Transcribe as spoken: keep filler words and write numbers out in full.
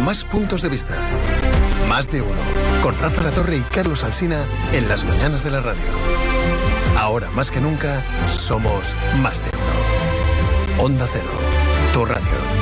más puntos de vista. Más de uno, con Rafa Latorre y Carlos Alsina en las mañanas de la radio. Ahora más que nunca, somos más de uno. Onda Cero, tu radio.